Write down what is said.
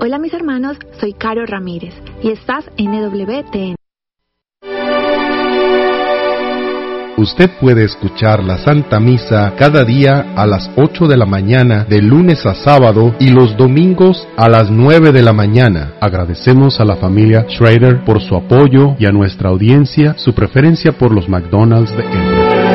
Hola mis hermanos, soy Caro Ramírez y estás en EWTN. Usted puede escuchar la Santa Misa cada día a las 8 de la mañana, de lunes a sábado, y los domingos a las 9 de la mañana. Agradecemos a la familia Schrader por su apoyo y a nuestra audiencia su preferencia por los McDonald's de Everett.